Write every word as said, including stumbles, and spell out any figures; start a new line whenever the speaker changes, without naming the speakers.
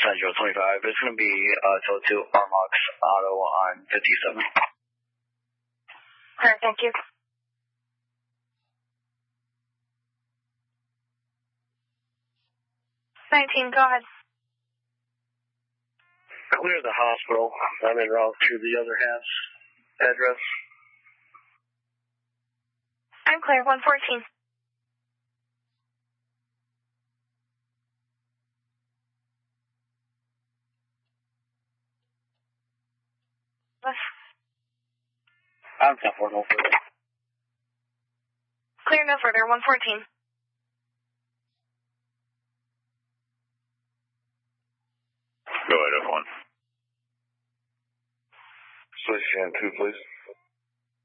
Central twenty-five. It's going to be uh, told to Armox Auto on fifty-seven.
Alright, thank you. nineteen, go ahead.
Clear the hospital. I'm en route to the other half's address.
I'm clear, one fourteen.
I'm ten four, no further.
Clear, no further, one fourteen.
Go ahead, F one.
Switch and two, please.